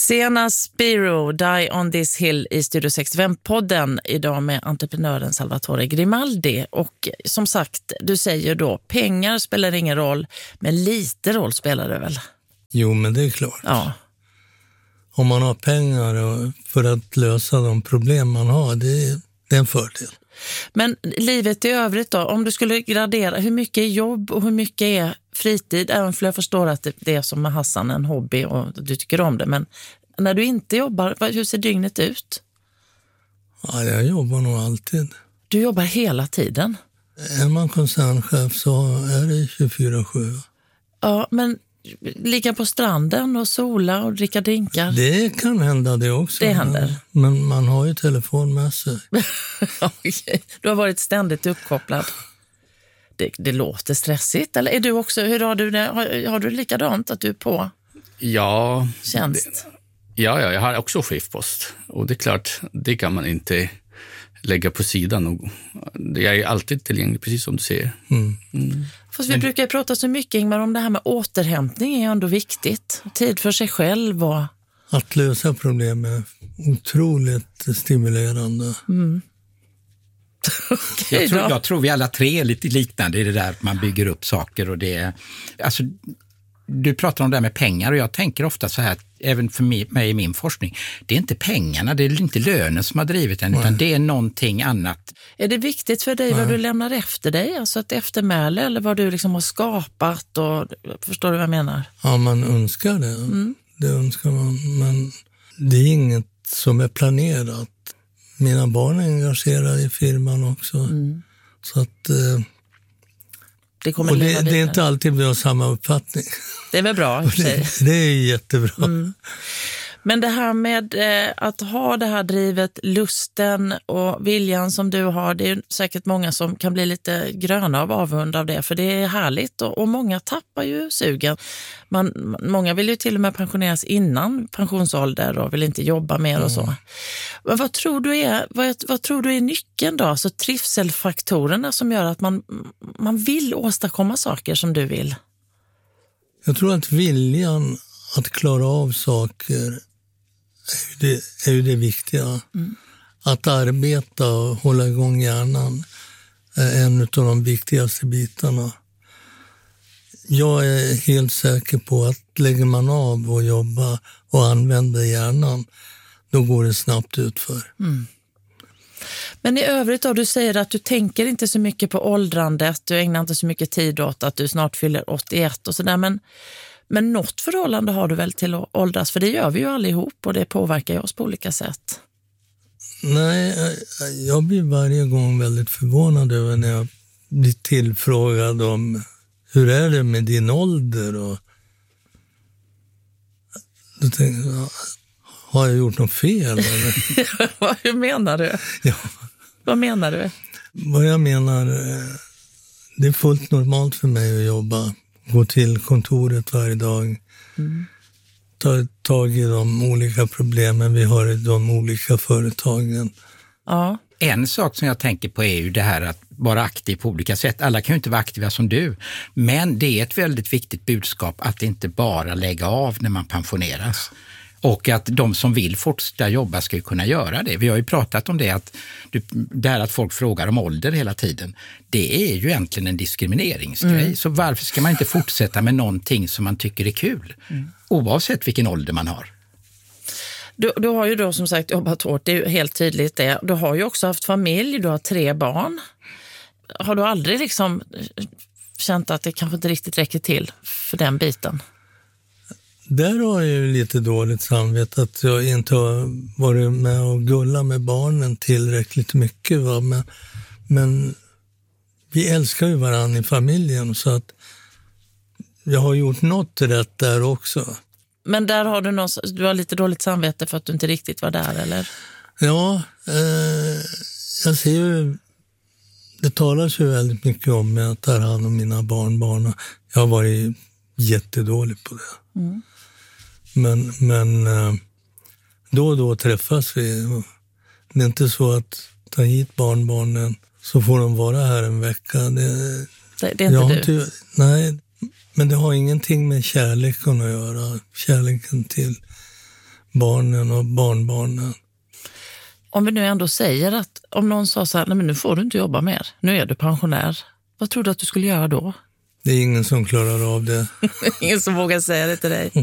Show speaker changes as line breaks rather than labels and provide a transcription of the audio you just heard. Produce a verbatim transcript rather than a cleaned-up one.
Sena Spiro, Die on this hill i Studio sextiofem-podden idag med entreprenören Salvatore Grimaldi. Och som sagt, du säger då, pengar spelar ingen roll, men lite roll spelar det väl?
Jo, men det är klart.
Ja.
Om man har pengar för att lösa de problem man har, det är, det är en fördel. Men
livet i övrigt då, om du skulle gradera, hur mycket är jobb och hur mycket är fritid? Även för jag förstår att det är som med Hassan, en hobby och du tycker om det. Men när du inte jobbar, hur ser dygnet ut?
Ja, jag jobbar nog alltid.
Du jobbar hela tiden?
Är man koncernchef så är det tjugofyra sju.
Ja, men ligga på stranden och sola och dricka drinkar?
Det kan hända det också.
Det händer.
Men man har ju telefon med sig.
Okay. Du har varit ständigt uppkopplad. Det, det låter stressigt. Eller är du också, hur har du det? Har, har du likadant att du är på
ja,
tjänst?
Det, ja, ja, jag har också skiftpost. Och det är klart, det kan man inte lägga på sidan. Och jag är alltid tillgänglig, precis som du säger. Mm.
Mm. Fast vi Men... brukar prata så mycket, Ingmar, om det här med återhämtning är ändå viktigt. Tid för sig själv och...
Att lösa problem är otroligt stimulerande.
Mm. Okay,
jag, tror, jag tror vi alla tre är lite liknande i det där att man bygger upp saker och det. Alltså, du pratar om det här med pengar och jag tänker ofta så här, även för mig i min forskning, det är inte pengarna, det är inte lönen som har drivit den, utan det är någonting annat.
Är det viktigt för dig Nej. vad du lämnar efter dig? Alltså ett eftermäle eller vad du liksom har skapat och förstår du vad jag menar?
Ja, man önskar det. Mm. Det önskar man, men det är inget som är planerat. Mina barn är engagerade i firman också. Mm. Så att... Eh,
det kommer
och det, det är inte alltid vi har samma uppfattning.
Det är väl bra i och för sig.
Det, det är jättebra. Mm.
Men det här med eh, att ha det här drivet, lusten och viljan som du har, det är säkert många som kan bli lite gröna av avund av det, för det är härligt och, och många tappar ju sugen. Man, många vill ju till och med pensioneras innan pensionsålder och vill inte jobba mer mm. och så. Men vad tror du är, vad, vad tror du är nyckeln då? Så trivselfaktorerna som gör att man, man vill åstadkomma saker som du vill?
Jag tror att viljan att klara av saker är ju det, är ju det viktiga. Mm. Att arbeta och hålla igång hjärnan är en av de viktigaste bitarna. Jag är helt säker på att lägger man av och jobba och använda hjärnan, då går det snabbt utför. Mm.
Men i övrigt då, du säger att du tänker inte så mycket på åldrandet, du ägnar inte så mycket tid åt att du snart fyller åttioett och sådär, men Men något förhållande har du väl till att åldras? För det gör vi ju allihop och det påverkar ju oss på olika sätt.
Nej, jag blir varje gång väldigt förvånad över när jag blir tillfrågad om hur är det med din ålder? Och då tänker jag, har jag gjort något fel? Eller?
Hur menar du?
Ja.
Vad menar du?
Vad jag menar, det är fullt normalt för mig att jobba. Gå till kontoret varje dag. Mm. Ta tag i de olika problemen vi har i de olika företagen.
Ja. En sak som jag tänker på är ju det här att vara aktiv på olika sätt. Alla kan ju inte vara aktiva som du. Men det är ett väldigt viktigt budskap att inte bara lägga av när man pensioneras. Och att de som vill fortsätta jobba ska ju kunna göra det. Vi har ju pratat om det, att det här att folk frågar om ålder hela tiden. Det är ju egentligen en diskrimineringsgrej. Mm. Så varför ska man inte fortsätta med någonting som man tycker är kul? Mm. Oavsett vilken ålder man har.
Du, du har ju då som sagt jobbat hårt, det är ju helt tydligt det. Du har ju också haft familj, du har tre barn. Har du aldrig liksom känt att det kanske inte riktigt räcker till för den biten?
Där har jag ju lite dåligt samvete att jag inte har varit med och gullat med barnen tillräckligt mycket. Va? Men, men vi älskar ju varandra i familjen så att jag har gjort något rätt där också.
Men där har du, någon, du har lite dåligt samvete för att du inte riktigt var där, eller?
Ja, eh, jag ser ju, det talas ju väldigt mycket om att ta hand om mina barnbarn. Jag har varit jättedålig på det. Mm. Men, men då och då träffas vi. Det är inte så att ta hit barnbarnen så får de vara här en vecka. Det,
det, det är inte du?
Inte, nej, men det har ingenting med kärleken att göra. Kärleken till barnen och barnbarnen.
Om vi nu ändå säger att om någon sa så här, nej men nu får du inte jobba mer, nu är du pensionär. Vad tror du att du skulle göra då?
Det är ingen som klarar av det.
Ingen som vågar säga det till dig.